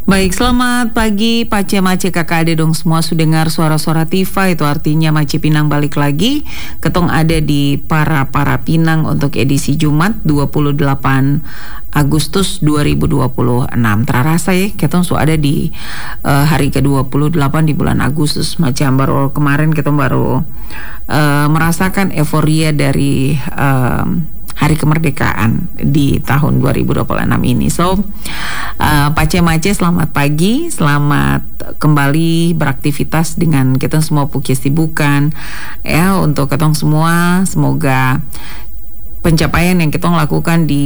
Baik, selamat pagi Pace Mace kakak ade dong semua sudah dengar suara-suara Tifa, itu artinya Mace Pinang balik lagi. Ketong ada di Para Pinang untuk edisi Jumat 28 Agustus 2026. Terasa ya, ketong sudah ada di hari ke-28 di bulan Agustus. Macam baru kemarin ketong baru merasakan euforia dari Hari Kemerdekaan di tahun 2026 ini. So, Pace Mace selamat pagi, selamat kembali beraktivitas dengan kita semua punya sibukan. Ya, untuk ketong semua, semoga pencapaian yang kita lakukan di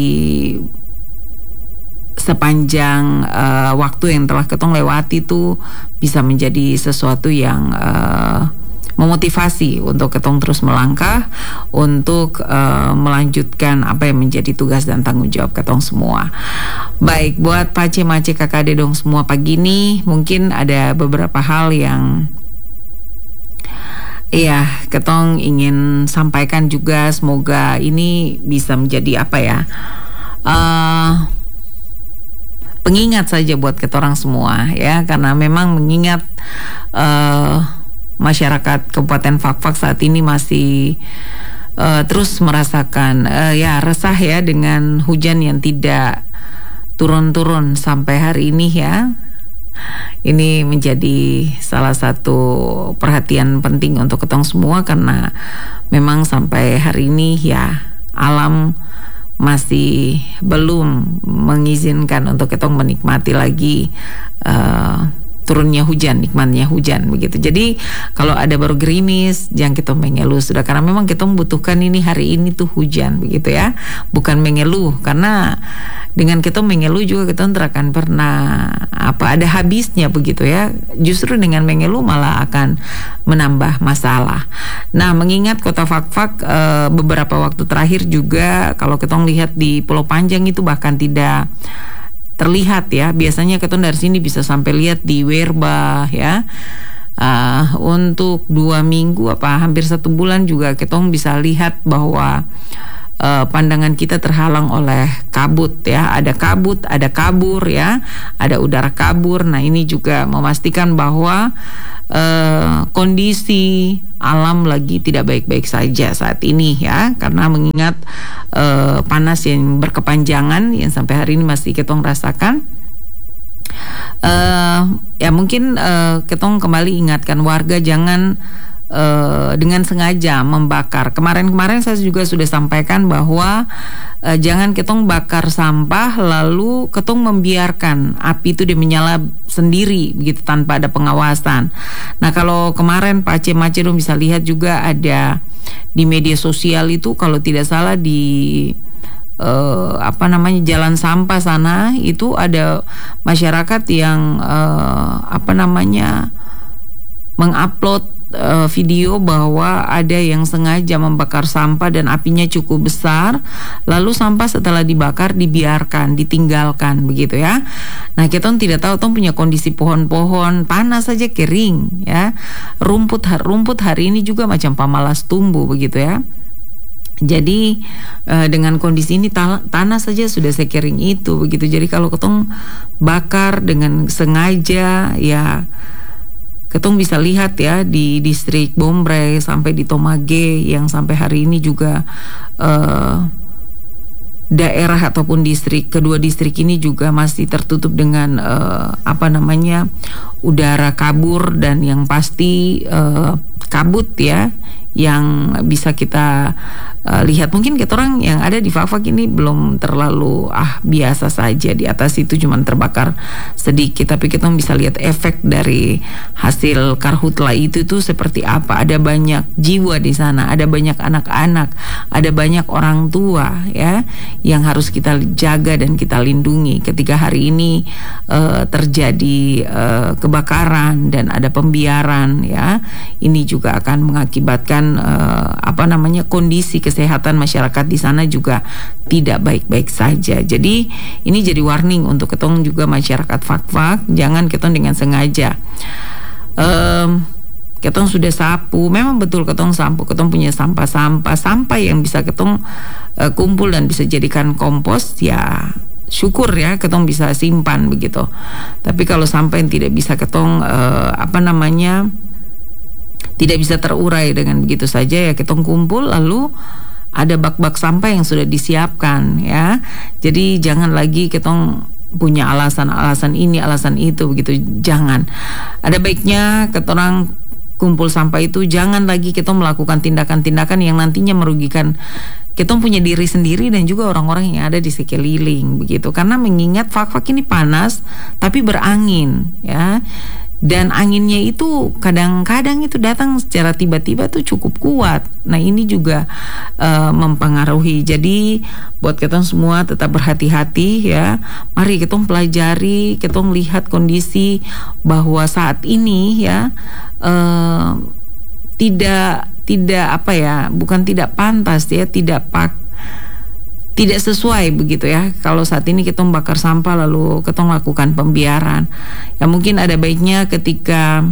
sepanjang waktu yang telah ketong lewati itu bisa menjadi sesuatu yang memotivasi untuk ketong terus melangkah untuk melanjutkan apa yang menjadi tugas dan tanggung jawab ketong semua. Baik, buat Pace Mace kakak ade dong semua pagi ini mungkin ada beberapa hal yang ketong ingin sampaikan juga. Semoga ini bisa menjadi apa ya, pengingat saja buat ketorang semua ya, karena memang mengingat masyarakat Kabupaten Fakfak saat ini masih terus merasakan resah ya dengan hujan yang tidak turun-turun sampai hari ini ya. Ini menjadi salah satu perhatian penting untuk ketong semua, karena memang sampai hari ini ya alam masih belum mengizinkan untuk ketong menikmati lagi turunnya hujan, nikmatnya hujan begitu. Jadi kalau ada baru gerimis, jangan kita mengeluh sudah, karena memang kita membutuhkan ini hari ini tuh hujan begitu ya, bukan mengeluh, karena dengan kita mengeluh juga kita tidak akan pernah ada habisnya begitu ya. Justru dengan mengeluh malah akan menambah masalah. Nah, mengingat Kota Fakfak beberapa waktu terakhir juga kalau kita lihat di Pulau Panjang itu bahkan tidak terlihat ya. Biasanya kita dari sini bisa sampai lihat di Werba ya. Untuk 2 minggu hampir 1 bulan juga kita bisa lihat bahwa pandangan kita terhalang oleh kabut ya. Ada kabut, ada kabur ya, ada udara kabur. Nah, ini juga memastikan bahwa kondisi alam lagi tidak baik-baik saja saat ini ya, karena mengingat panas yang berkepanjangan yang sampai hari ini masih ketong rasakan. Mungkin ketong kembali ingatkan warga jangan dengan sengaja membakar. Kemarin saya juga sudah sampaikan bahwa jangan ketong bakar sampah lalu ketong membiarkan api itu dia menyala sendiri begitu tanpa ada pengawasan. Nah, kalau kemarin Pace Mace dong bisa lihat juga ada di media sosial itu, kalau tidak salah di jalan sampah sana itu ada masyarakat yang mengupload video bahwa ada yang sengaja membakar sampah dan apinya cukup besar, lalu sampah setelah dibakar dibiarkan, ditinggalkan begitu ya. Nah, kita tidak tahu punya kondisi pohon-pohon panas saja kering ya. Rumput hari ini juga macam pamalas tumbuh begitu ya. Jadi dengan kondisi ini tanah saja sudah sekering itu begitu. Jadi kalau ketong bakar dengan sengaja ya, ketong bisa lihat ya di distrik Bombre sampai di Tomage yang sampai hari ini juga daerah ataupun kedua distrik ini juga masih tertutup dengan udara kabur dan yang pasti kabut ya, yang bisa kita lihat. Mungkin kita orang yang ada di Fakfak ini belum terlalu biasa saja, di atas itu cuma terbakar sedikit, tapi kita bisa lihat efek dari hasil karhutla itu tuh seperti apa. Ada banyak jiwa di sana, ada banyak anak-anak, ada banyak orang tua ya yang harus kita jaga dan kita lindungi. Ketika hari ini terjadi kebakaran dan ada pembiaran ya, ini juga akan mengakibatkan kondisi kesehatan masyarakat di sana juga tidak baik-baik saja. Jadi ini jadi warning untuk ketong juga masyarakat Fakfak, jangan ketong dengan sengaja. Ketong sudah sapu, memang betul ketong sapu, ketong punya sampah yang bisa ketong kumpul dan bisa jadikan kompos ya. syukur ya ketong bisa simpan begitu. Tapi kalau sampai tidak bisa ketong tidak bisa terurai dengan begitu saja, ya ketong kumpul lalu ada bak-bak sampah yang sudah disiapkan ya. Jadi jangan lagi ketong punya alasan ini, alasan itu begitu. Jangan. Ada baiknya ketong kumpul sampah itu jangan lagi kita melakukan tindakan-tindakan yang nantinya merugikan kita punya diri sendiri dan juga orang-orang yang ada di sekeliling begitu. Karena mengingat fak-fak ini panas tapi berangin ya. Dan anginnya itu kadang-kadang itu datang secara tiba-tiba tuh cukup kuat. Nah ini juga mempengaruhi. Jadi buat kita semua tetap berhati-hati ya. Mari kita pelajari, kita lihat kondisi bahwa saat ini ya bukan tidak pantas ya, tidak sesuai begitu ya. Kalau saat ini kita membakar sampah lalu kita melakukan pembiaran, ya mungkin ada baiknya ketika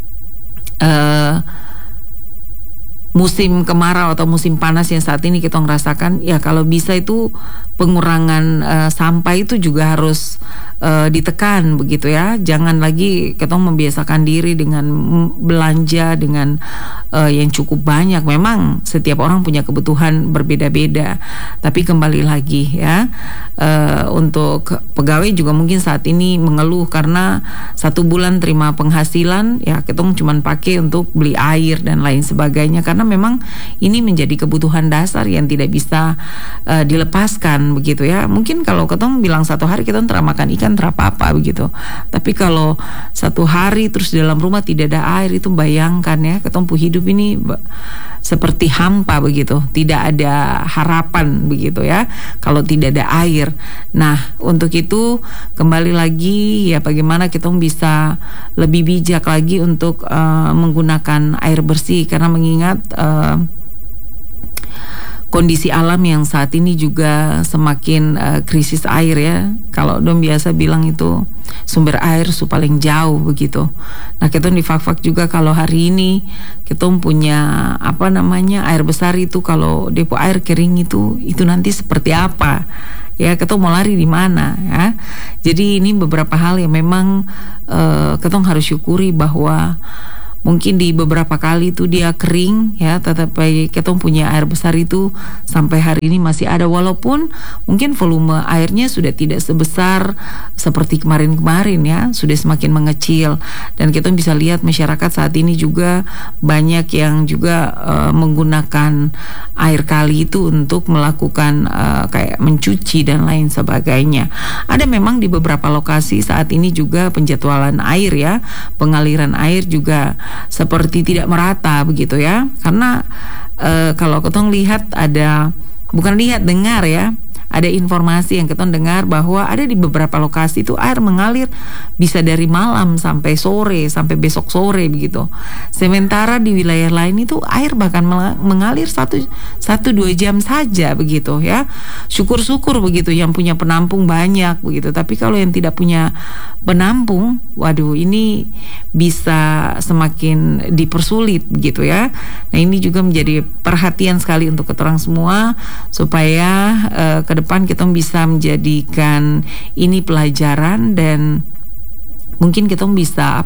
musim kemarau atau musim panas yang saat ini kita ngerasakan, ya kalau bisa itu pengurangan sampah itu juga harus ditekan begitu ya. Jangan lagi kita membiasakan diri dengan belanja dengan yang cukup banyak. Memang setiap orang punya kebutuhan berbeda-beda, tapi kembali lagi ya, untuk pegawai juga mungkin saat ini mengeluh karena 1 bulan terima penghasilan ya kita cuma pakai untuk beli air dan lain sebagainya, karena memang ini menjadi kebutuhan dasar yang tidak bisa dilepaskan begitu ya. Mungkin kalau ketong bilang 1 hari kita teramakan ikan terapa-apa begitu, tapi kalau 1 hari terus di dalam rumah tidak ada air, itu bayangkan ya ketong hidup ini seperti hampa begitu, tidak ada harapan begitu ya kalau tidak ada air. Nah untuk itu kembali lagi ya, bagaimana kita bisa lebih bijak lagi untuk menggunakan air bersih, karena mengingat kondisi alam yang saat ini juga semakin krisis air ya. Kalau dong biasa bilang itu sumber air su paling jauh begitu. Nah kita di fak-fak juga kalau hari ini kita punya air besar itu, kalau depo air kering itu nanti seperti apa ya, kita mau lari di mana ya. Jadi ini beberapa hal yang memang kita harus syukuri bahwa mungkin di beberapa kali itu dia kering ya, tetapi kita punya air besar itu sampai hari ini masih ada, walaupun mungkin volume airnya sudah tidak sebesar seperti kemarin-kemarin ya, sudah semakin mengecil. Dan kita bisa lihat masyarakat saat ini juga banyak yang juga menggunakan air kali itu untuk melakukan kayak mencuci dan lain sebagainya. Ada memang di beberapa lokasi saat ini juga penjadwalan air ya, pengaliran air juga seperti tidak merata begitu ya, karena kalau kita lihat dengar ya, ada informasi yang kita dengar bahwa ada di beberapa lokasi itu air mengalir bisa dari malam sampai sore, sampai besok sore begitu. Sementara di wilayah lain itu air bahkan mengalir 1-2 jam saja begitu ya. Syukur-syukur begitu yang punya penampung banyak begitu. Tapi kalau yang tidak punya penampung, waduh ini bisa semakin dipersulit begitu ya. Nah ini juga menjadi perhatian sekali untuk kita orang semua, supaya ke depan kita bisa menjadikan ini pelajaran dan mungkin kita bisa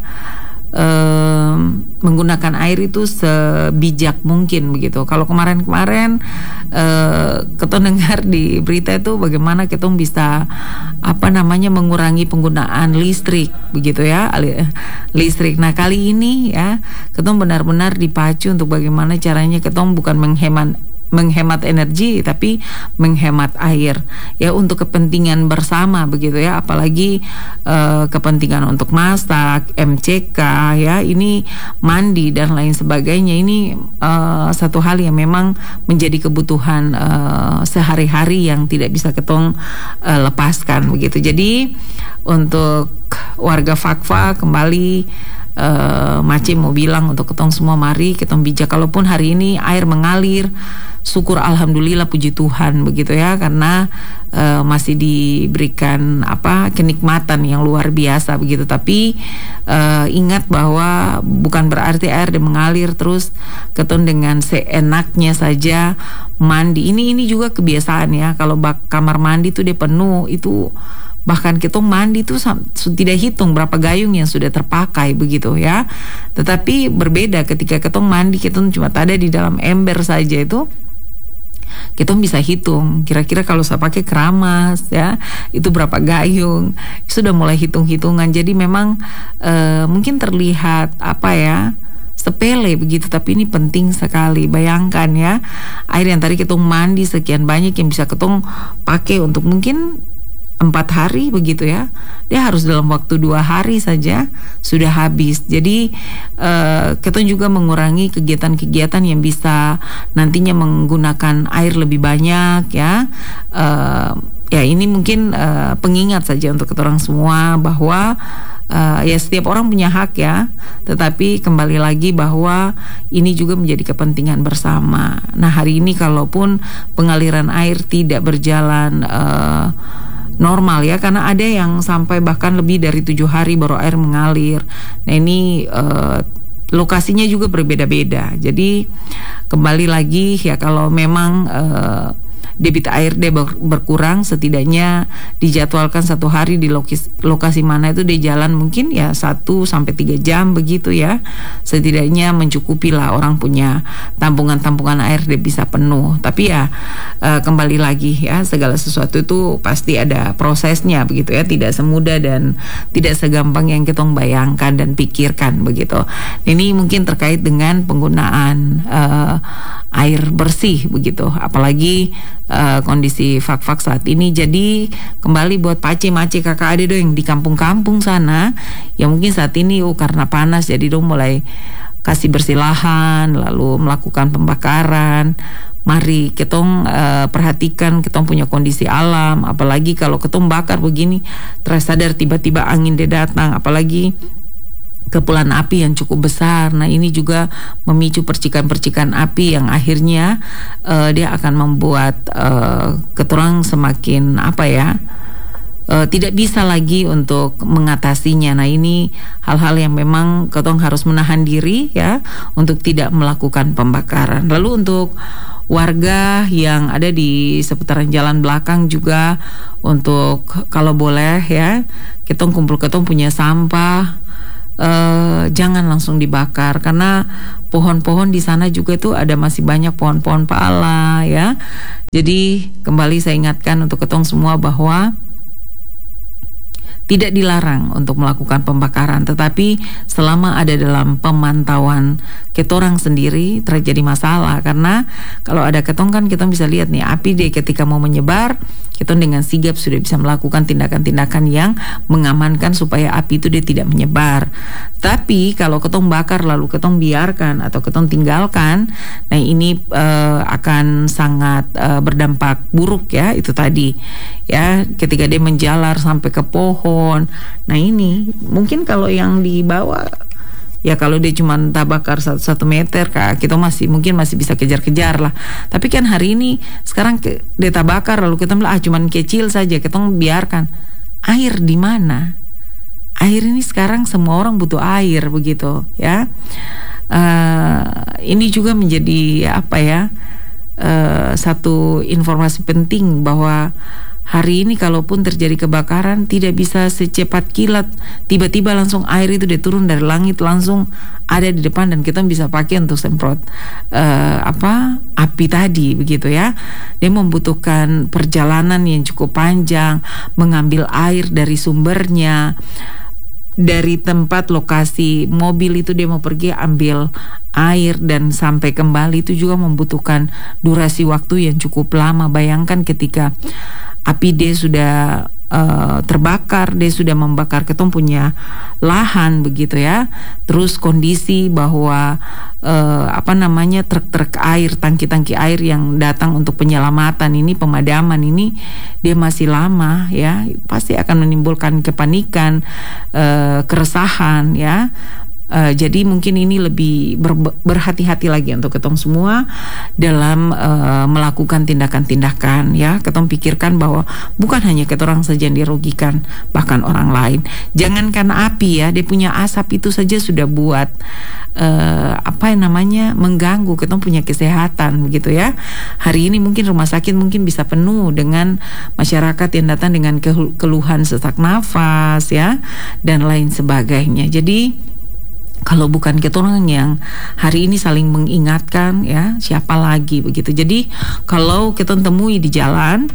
menggunakan air itu sebijak mungkin begitu. Kalau kemarin-kemarin kita dengar di berita itu bagaimana kita bisa mengurangi penggunaan listrik begitu ya, listrik. Nah kali ini ya kita benar-benar dipacu untuk bagaimana caranya kita bukan menghemat energi tapi menghemat air ya, untuk kepentingan bersama begitu ya, apalagi kepentingan untuk masak, MCK ya, ini mandi dan lain sebagainya. Ini satu hal yang memang menjadi kebutuhan sehari-hari yang tidak bisa ketong lepaskan begitu. Jadi untuk warga Fakfa kembali Mace mau bilang untuk ketong semua, mari ketong bijak. Kalaupun hari ini air mengalir, syukur alhamdulillah, puji Tuhan begitu ya, karena masih diberikan kenikmatan yang luar biasa begitu. Tapi ingat bahwa bukan berarti air dia mengalir terus ketong dengan seenaknya saja mandi. Ini juga kebiasaan ya, kalau kamar mandi tuh dia penuh, itu bahkan kita mandi tuh tidak hitung berapa gayung yang sudah terpakai begitu ya. Tetapi berbeda ketika kita mandi, kita cuma ada di dalam ember saja, itu kita bisa hitung kira-kira kalau saya pakai keramas ya itu berapa gayung, sudah mulai hitung-hitungan. Jadi memang mungkin terlihat sepele begitu, tapi ini penting sekali. Bayangkan ya, air yang tadi ketong mandi sekian banyak yang bisa ketong pakai untuk mungkin 4 hari begitu ya, dia harus dalam waktu 2 hari saja sudah habis. Jadi kita juga mengurangi kegiatan-kegiatan yang bisa nantinya menggunakan air lebih banyak ya. Ya ini mungkin pengingat saja untuk kita orang semua bahwa ya setiap orang punya hak ya, tetapi kembali lagi bahwa ini juga menjadi kepentingan bersama. Nah hari ini kalaupun pengaliran air tidak berjalan normal ya, karena ada yang sampai bahkan lebih dari 7 hari baru air mengalir. Nah ini lokasinya juga berbeda-beda. Jadi kembali lagi ya, kalau memang debit air dia berkurang, setidaknya dijadwalkan 1 hari di lokasi mana itu dia jalan mungkin ya 1-3 jam begitu ya, setidaknya mencukupi lah orang punya tampungan air dia bisa penuh. Tapi ya kembali lagi ya, segala sesuatu itu pasti ada prosesnya begitu ya, tidak semudah dan tidak segampang yang kita bayangkan dan pikirkan begitu. Ini mungkin terkait dengan penggunaan air bersih begitu, apalagi kondisi fak-fak saat ini. Jadi kembali buat pace-mace kakak adik dong yang di kampung-kampung sana, yang mungkin saat ini karena panas jadi dong mulai kasih bersih lahan lalu melakukan pembakaran. Mari ketong perhatikan ketong punya kondisi alam, apalagi kalau ketong bakar begini tersadar tiba-tiba angin dia datang, apalagi kepulan api yang cukup besar. Nah ini juga memicu percikan-percikan api yang akhirnya dia akan membuat keturang semakin tidak bisa lagi untuk mengatasinya. Nah ini hal-hal yang memang ketong harus menahan diri ya untuk tidak melakukan pembakaran. Lalu untuk warga yang ada di seputaran jalan belakang juga, untuk kalau boleh ya ketong punya sampah, jangan langsung dibakar, karena pohon-pohon di sana juga itu ada masih banyak pohon-pohon pala ya. Jadi kembali saya ingatkan untuk ketong semua bahwa tidak dilarang untuk melakukan pembakaran, tetapi selama ada dalam pemantauan ketorang sendiri terjadi masalah. Karena kalau ada ketong kan kita bisa lihat nih api deh ketika mau menyebar, kita dengan sigap sudah bisa melakukan tindakan-tindakan yang mengamankan supaya api itu dia tidak menyebar. Tapi kalau ketong bakar lalu ketong biarkan atau ketong tinggalkan, nah ini akan sangat berdampak buruk ya, itu tadi ya, ketika dia menjalar sampai ke pohon. Nah ini mungkin kalau yang di bawah ya, kalau dia cuma bakar 1 meter kita mungkin masih bisa kejar-kejar lah. Tapi kan hari ini sekarang dia bakar lalu kita bilang cuman kecil saja, kita biarkan. Air di mana? Air ini sekarang semua orang butuh air begitu ya. Ini juga menjadi satu informasi penting bahwa hari ini kalaupun terjadi kebakaran tidak bisa secepat kilat tiba-tiba langsung air itu dia turun dari langit langsung ada di depan dan kita bisa pakai untuk semprot api tadi begitu ya. Dia membutuhkan perjalanan yang cukup panjang, mengambil air dari sumbernya, dari tempat lokasi mobil itu dia mau pergi ambil air dan sampai kembali itu juga membutuhkan durasi waktu yang cukup lama. Bayangkan ketika api dia sudah terbakar, dia sudah membakar ketong punya lahan begitu ya. Terus kondisi bahwa truk-truk air, tangki-tangki air yang datang untuk penyelamatan ini, pemadaman ini dia masih lama ya, pasti akan menimbulkan kepanikan, keresahan ya. Jadi mungkin ini lebih berhati-hati lagi untuk ketong semua dalam melakukan tindakan-tindakan ya. Ketong pikirkan bahwa bukan hanya ketorang saja yang dirugikan, bahkan orang lain. Jangankan api ya, dia punya asap itu saja sudah buat mengganggu ketong punya kesehatan begitu ya. Hari ini mungkin rumah sakit mungkin bisa penuh dengan masyarakat yang datang dengan keluhan sesak nafas ya dan lain sebagainya. Jadi kalau bukan kita orang yang hari ini saling mengingatkan ya, siapa lagi begitu. Jadi kalau kita temui di jalan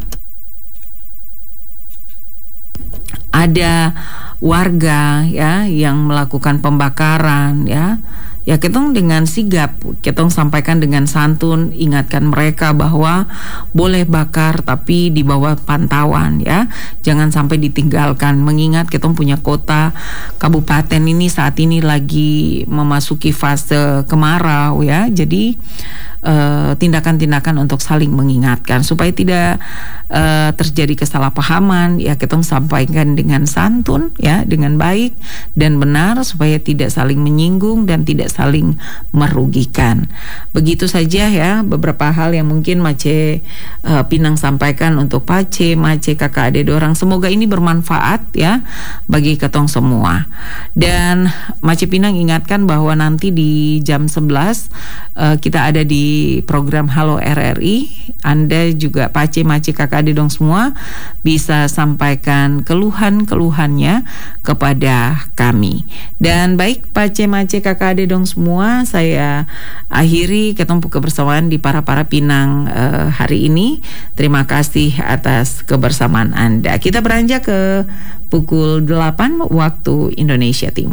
ada warga ya yang melakukan pembakaran ya kita dengan sigap, kita sampaikan dengan santun, ingatkan mereka bahwa boleh bakar tapi di bawah pantauan ya, jangan sampai ditinggalkan. Mengingat kita punya kota kabupaten ini saat ini lagi memasuki fase kemarau ya, jadi tindakan-tindakan untuk saling mengingatkan supaya tidak terjadi kesalahpahaman ya, kita sampaikan dengan santun ya, dengan baik dan benar supaya tidak saling menyinggung dan tidak saling merugikan. Begitu saja ya beberapa hal yang mungkin Mace Pinang sampaikan untuk Pace, Mace, kakak adik dorang. Semoga ini bermanfaat ya bagi ketong semua. Dan Mace Pinang ingatkan bahwa nanti di jam 11 kita ada di program Halo RRI. Anda juga Pace, Mace, kakak adik dong semua bisa sampaikan keluhan-keluhannya kepada kami. Dan baik Pace, Mace, kakak adik dong semua, saya akhiri ketemu kebersamaan di para Pinang hari ini. Terima kasih atas kebersamaan Anda. Kita beranjak ke pukul 8 waktu Indonesia Timur.